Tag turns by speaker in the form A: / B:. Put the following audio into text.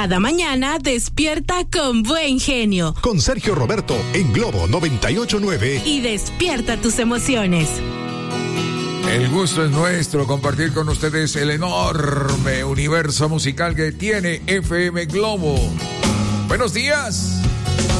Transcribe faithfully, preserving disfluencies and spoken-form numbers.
A: Cada mañana despierta con buen genio.
B: Con Sergio Roberto en Globo noventa y ocho punto nueve.
A: Y despierta tus emociones.
C: El gusto es nuestro compartir con ustedes el enorme universo musical que tiene F M Globo. Buenos días.